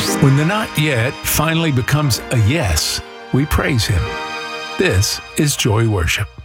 When the not yet finally becomes a yes, we praise Him. This is Joy Worship.